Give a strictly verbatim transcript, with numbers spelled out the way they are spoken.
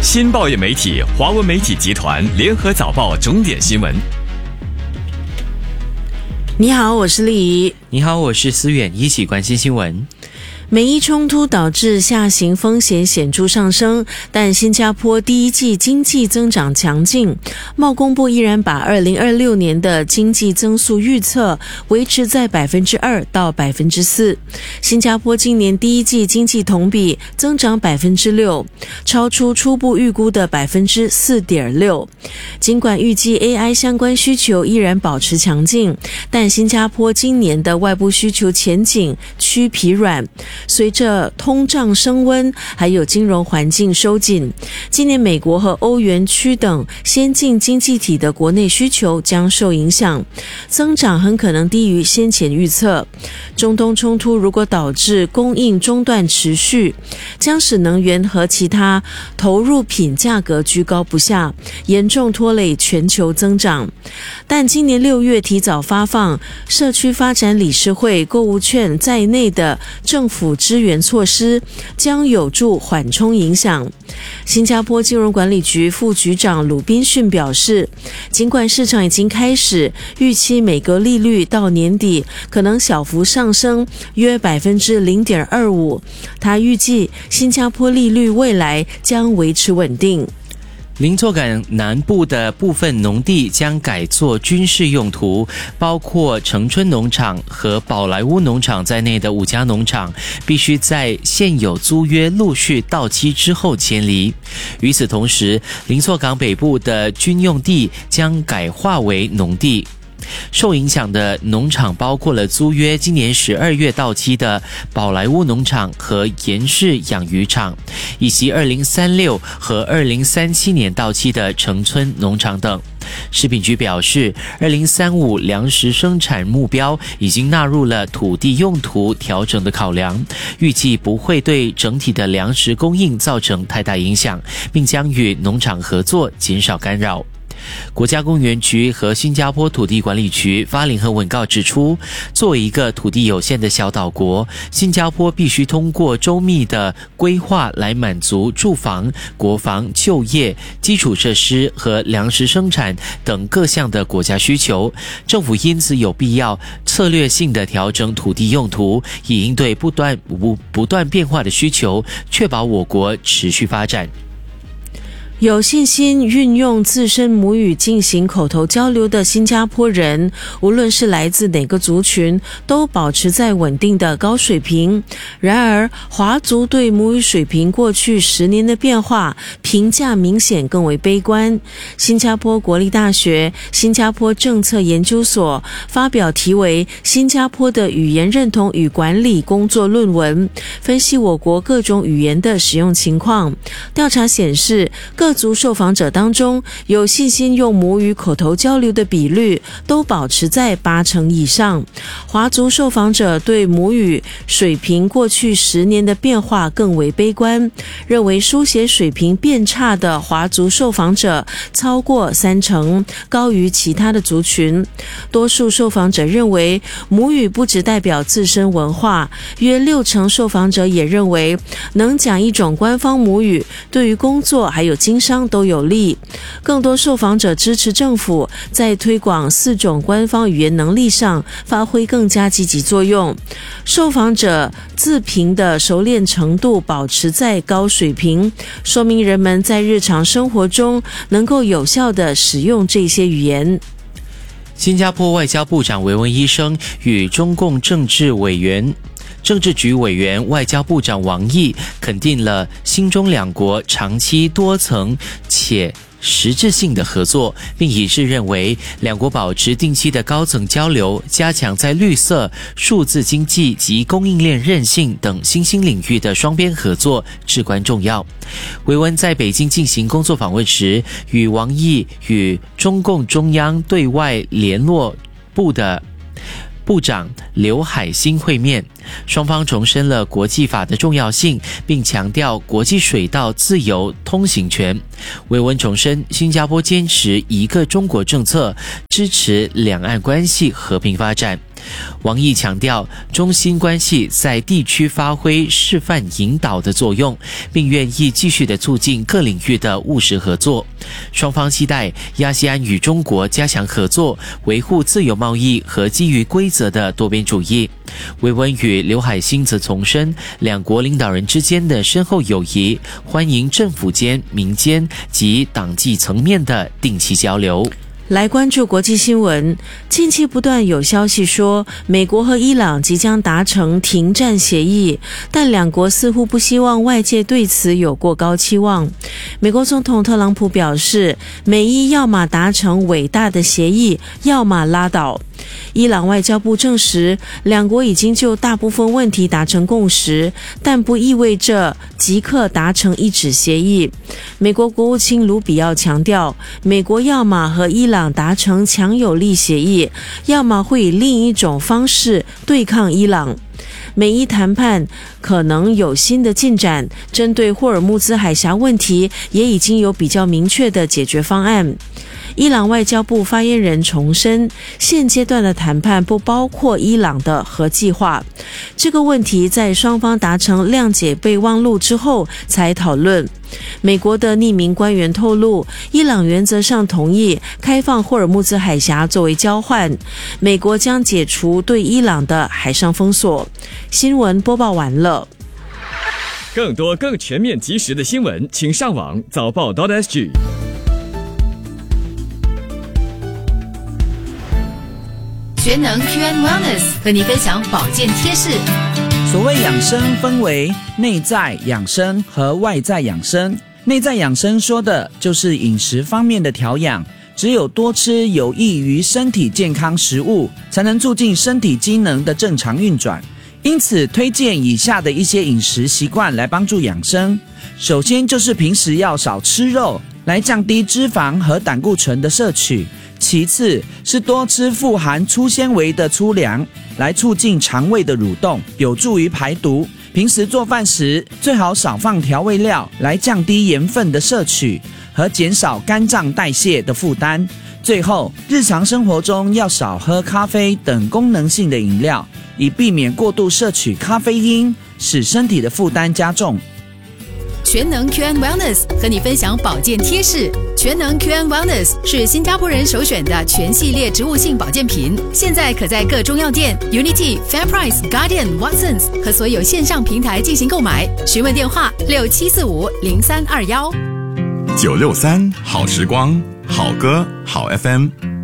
新报业媒体华文媒体集团联合早报重点新闻。 你好，我是丽怡。 你好，我是思远，一起关心新闻。 美伊冲突导致下行风险显著上升，但新加坡第一季经济增长强劲，贸工部依然把二零二六年的经济增速预测维持在 百分之二 到 百分之四。 新加坡今年第一季经济同比增长 百分之六， 超出初步预估的 百分之四点六。 尽管预计 A I 相关需求依然保持强劲，但新加坡今年的外部需求前景趋疲软，随着通胀升温，还有金融环境收紧，今年美国和欧元区等先进经济体的国内需求将受影响，增长很可能低于先前预测。中东冲突如果导致供应中断持续，将使能源和其他投入品价格居高不下，严重拖累全球增长。但今年六月提早发放社区发展理事会购物券在内的政府支援措施将有助缓冲影响。新加坡金融管理局副局长鲁宾逊表示，尽管市场已经开始预期美国利率到年底可能小幅上升约 百分之零点二五， 他预计新加坡利率未来将维持稳定。 林作港南部的部分农地将改作军事用途，包括城春农场和宝莱坞农场在内的五家农场必须在现有租约陆续到期之后迁离。与此同时，林作港北部的军用地将改划为农地。受影响的农场包括了租约今年十二月到期的宝莱坞农场和严氏养鱼场，以及二零三六和二零三七年到期的城村农场等。食品局表示，二零三五粮食生产目标已经纳入了土地用途调整的考量，预计不会对整体的粮食供应造成太大影响，并将与农场合作，减少干扰。国家公园局和新加坡土地管理局发联合文告指出，作为一个土地有限的小岛国，新加坡必须通过周密的规划来满足住房、国防、就业、基础设施和粮食生产等各项的国家需求。政府因此有必要策略性的调整土地用途，以应对不断不不断变化的需求，确保我国持续发展。 有信心运用自身母语进行口头交流的新加坡人，无论是来自哪个族群，都保持在稳定的高水平。然而，华族对母语水平过去十年的变化评价明显更为悲观。新加坡国立大学新加坡政策研究所发表题为《新加坡的语言认同与管理》工作论文，分析我国各种语言的使用情况。调查显示，各族受访者当中，有信心用母语口头交流的比率都保持在八成以上。华族受访者对母语水平过去十年的变化更为悲观，认为书写水平变差的华族受访者超过三成，高于其他的族群。多数受访者认为母语不只代表自身文化，约六成受访者也认为能讲一种官方母语对于工作还有经商都有利。更多受访者支持政府在推广四种官方语言能力上发挥更加积极作用。受访者自评的熟练程度保持在高水平，说明人们在日常生活中能够有效地使用这些语言。 新加坡外交部长维文医生与中共政治委员政治局委员外交部长王毅肯定了新中两国长期多层且实质性的合作，并一致认为两国保持定期的高层交流，加强在绿色、数字经济及供应链韧性等新兴领域的双边合作至关重要。维文在北京进行工作访问时，与王毅与中共中央对外联络部的部长刘海兴会面。 双方重申了国际法的重要性，并强调国际水道自由通行权。维文重申，新加坡坚持一个中国政策，支持两岸关系和平发展。王毅强调，中新关系在地区发挥示范引导的作用，并愿意继续的促进各领域的务实合作。双方期待亚细安与中国加强合作，维护自由贸易和基于规则的多边主义。维文与刘海欣则重申两国领导人之间的深厚友谊，欢迎政府间、民间及党纪层面的定期交流。 来关注国际新闻，近期不断有消息说美国和伊朗即将达成停战协议，但两国似乎不希望外界对此有过高期望。美国总统特朗普表示，美伊要么达成伟大的协议，要么拉倒。伊朗外交部证实，两国已经就大部分问题达成共识，但不意味着即刻达成一纸协议。美国国务卿卢比奥强调，美国要么和伊朗达成强有力协议，要么会以另一种方式对抗伊朗。美伊谈判可能有新的进展，针对霍尔木兹海峡问题也已经有比较明确的解决方案。伊朗外交部发言人重申，现阶段的谈判不包括伊朗的核计划。这个问题在双方达成谅解备忘录之后才讨论。美国的匿名官员透露，伊朗原则上同意开放霍尔木兹海峡作为交换，美国将解除对伊朗的海上封锁。新闻播报完了。 更多更全面及时的新闻，请上网早报 .sg。 全能 Q and Wellness 和你分享保健贴士。 所谓养生分为内在养生和外在养生。内在养生说的就是饮食方面的调养，只有多吃有益于身体健康食物，才能促进身体机能的正常运转。因此推荐以下的一些饮食习惯来帮助养生。首先就是平时要少吃肉，来降低脂肪和胆固醇的摄取。其次是多吃富含粗纤维的粗粮，来促进肠胃的蠕动，有助于排毒。平时做饭时最好少放调味料，来降低盐分的摄取和减少肝脏代谢的负担。最后，日常生活中要少喝咖啡等功能性的饮料，以避免过度摄取咖啡因，使身体的负担加重。 全能 Q and Wellness 和你分享保健贴士。全能 Q and Wellness 是新加坡人首选的全系列植物性保健品，现在可在各中药店 Unity、FairPrice、Guardian、Watsons 和所有线上平台进行购买。询问电话六七四五零三二一。 九六三好时光，好歌好 F M。